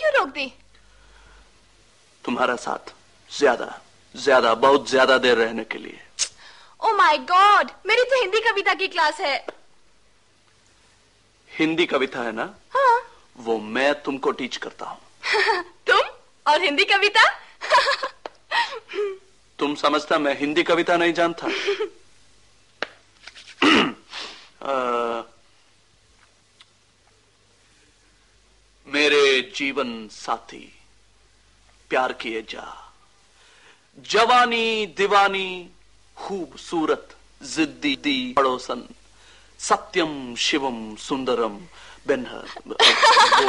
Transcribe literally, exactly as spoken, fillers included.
क्यों रोक दी? तुम्हारा साथ ज्यादा ज्यादा बहुत ज्यादा देर रहने के लिए। ओ माय गॉड, मेरी तो हिंदी कविता की क्लास है। हिंदी कविता है ना? हाँ। वो मैं तुमको टीच करता हूँ। तुम और हिंदी कविता? तुम समझता मैं हिंदी कविता नहीं जानता? आ, मेरे जीवन साथी प्यार किए जा, जवानी दीवानी खूबसूरत जिद्दी दी पड़ोसन, सत्यम शिवम सुंदरम बेनहर।